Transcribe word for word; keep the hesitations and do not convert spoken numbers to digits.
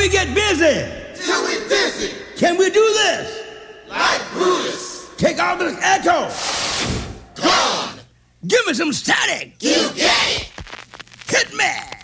we get busy? Till we dizzy. Can we do this? Like Brutus. Take out this echo. Gone. Give me some static. You get it. Hit me.